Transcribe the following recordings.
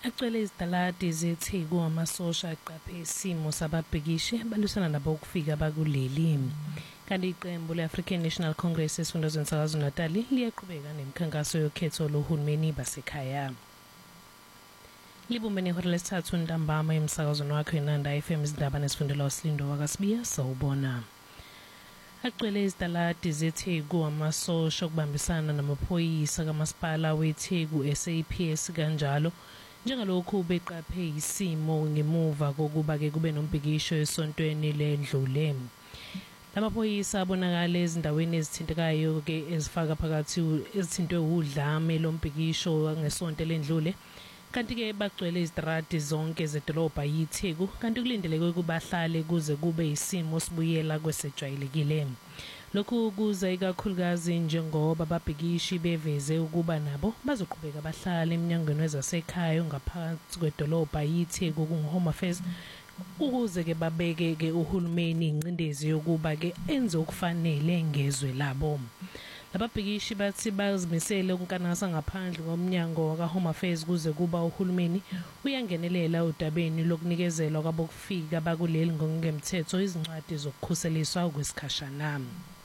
Agcwele izidaladi zetheku amasosha aqaphe isimo sababhekishe balwisana nabo ukufika bakuleli. Kanti iqembu le-African National Congress esifundazweni saKwaZulu-Natal liyaqhubeka nemikhankaso yokhetho lohulumeni basekhaya. Libumbene ihora lesithathu ntambama emsakazweni wakho iNanda FM izindaba nesifundela uSlindo wakasibiya sawubona. Agcwele izidaladi zetheku amasosha okubambisana namaphoyisa kamasipala wetheku SAPS kanjalo njengalokhu beqaphe isimo ngemuva kokuba-ke kube nombhikisho esontweni ledlule. Lamaphoyisa abonakala ezindaweni ezithintekayo-ke ezifaka phakathi ezithintwe udlame lombhikisho ngesonto lendlule, kanti-ke bagcwele izitaradi zonke zedolobha yitheku, kanti kulindeleke ukuba bahlale kuze kube isimo sibuyela kwesejwayelekile. Lokhu kuza ikakhulukazi njengoba ababhikishi beveze ukuba nabo bazoqhubeka bahlala eminyangweni wezasekhaya ngaphakathi kwedolobha yitheku kungu-Home Affairs ukuze-ke babeke-ke uhulumeni ingcindezi yokuba-ke enze okufanele ngezwe labo. Lababhikishi bathi bazimisele ukunkanasa ngaphandle komnyango waka-Home Affairs kuze kuba uhulumeni uyangenelela udabeni lokunikezelwa kwabokufika bakuleli ngokungemthetho izincwadi zokukhuseliswa kwesikhashana.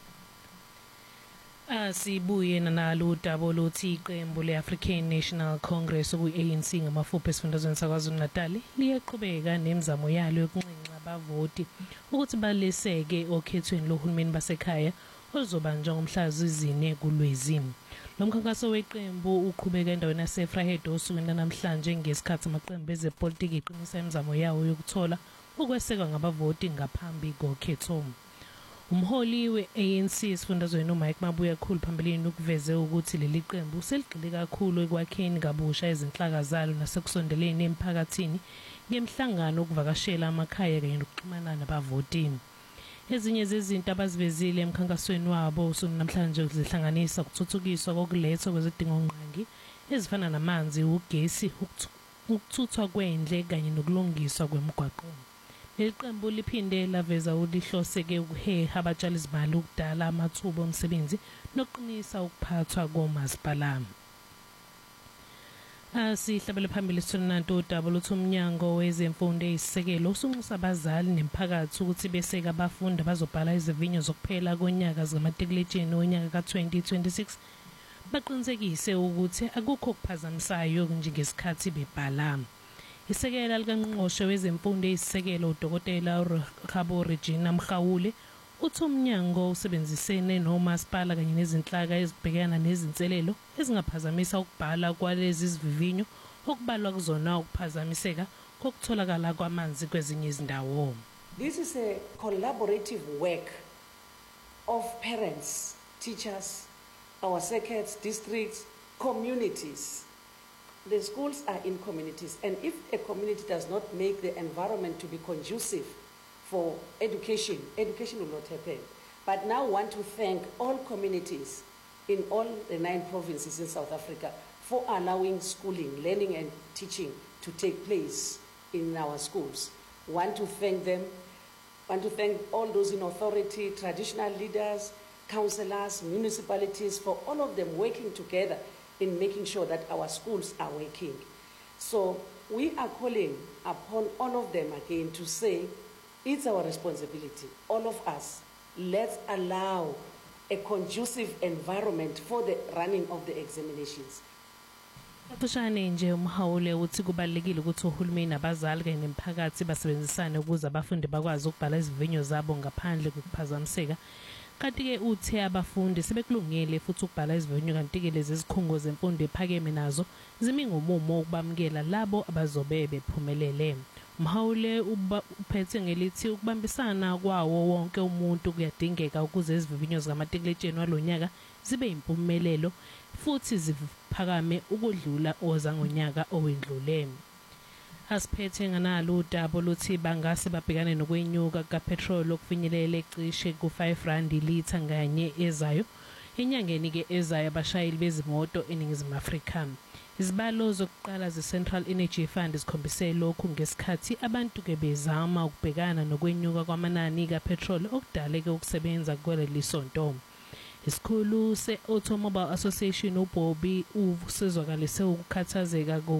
Sibuye nalo udaba oluthi iqembu le-African National Congress okuyi-ANC ngamafuphi esifundazweni saKwaZulu-Natal liyaqhubeka nemizamo yalo yokunxenxa abavoti ukuthi baleseke okhethweni lohulumeni basekhaya oluzobanjwa ngomhla zi-4 kuLwezi. Lo mkhankaso weqembu uqhubeka endaweni yaseFrahead osukwini lanamhlanje ngesikhathi amaqembu ezepolitiki iqinisa imizamo yawo yokuthola ukwesekwa ngabavoti ngaphambi kokhetho. Umholi we-ANC esifundazweni uMike Mabuya khulu phambilini ukuveze ukuthi leli qembu seligxile kakhulu ekwakheni kabusha izinhlaka zalo nasekusondeleni emphakathini ngemhlangano ukuvakashela amakhaya kanye nokuxhumana nabavoti. Ezinye zezinto abazivezile emkhankasweni wabo usuku namhlanje zihlanganisa ukuthuthukiswa kokulethwa kwezidingongqangi ezifana namanzi, ugesi, ukuthuthwa kwendle kanye nokulungiswa kwemigwaqo. Leli qembu liphinde laveza ulihloseke ukuheha abatshali izimali ukudala amathuba omsebenzi nokuqinisa ukuphathwa komasipala. Sihlabele phambili sithonanto udaba luthi umnyango wezemfundo eyisisekelo usunxusa abazali nemphakathi ukuthi beseke abafundi bazobhala izivinyo zokuphela konyaka zikamatikletsheni wonyaka ka-2026 baqinisekise ukuthi akukho okuphazamisayo njengesikhathi bebhala. Isekela likangqongqoshe wezemfundo eyisisekelo uDokotela Rehabo Regina Mkhawule uthi umnyango usebenzisene nomasipala kanye nezinhlaka ezibhekana nezinselelo ezingaphazamisa ukubhala kwalezi zivivinyo okubalwa kuzona ukuphazamiseka kokutholakala kwamanzi kwezinye izindawo. This is a collaborative work of parents, teachers, our circuits, districts, communities. The schools are in communities, and if a community does not make the environment to be conducive for education, education will not happen. But now I want to thank all communities in all the 9 provinces in South Africa for allowing schooling, learning and teaching to take place in our schools. I want to thank them. I want to thank all those in authority, traditional leaders, councillors, municipalities, for all of them working together in making sure that our schools are working. So we are calling upon all of them again to say, it's our responsibility, all of us, let's allow a conducive environment for the running of the examinations. Kushane nje umhawule uthi kubalekile ukuthi uhulumeni nabazali kanye nemphakathi basebenzisane ukuze abafundi bakwazi ukubhala izivinyo zabo ngaphandle kokuphazamiseka. Kanti-ke uthe abafundi sebekulungele futhi ukubhala izivinyo, kanti-ke lezi zikhungo zemfundo ephakeme nazo zimi ngomumo ukubamukela labo abazobe bephumelele. Umhawule uphethe ngelithi ukubambisana kwawo wonke umuntu kuyadingeka ukuze izivivinyo zikamatikletsheni walonyaka zibe impumelelo futhi ziphakame ukudlula ozangonyaka owendlule. Asiphethe nganalo udaba oluthi bangase babhekane nokwenyuka kapetrol okufinyelela ecishe ku-R5 ilitha nganye ezayo enyangeni-ke ezayo abashayeli bezimoto eNingizimu Afrika. Izibalo zokuqala ze-Central Energy Fund zikhombise lokhu ngesikhathi abantu-ke bezama ukubhekana nokwenyuka kwamanani kapetrol okudaleke ukusebenza kwaleli sonto. Isikhulu se-Automobile Association uBobby usizwakalise ukukhathazeka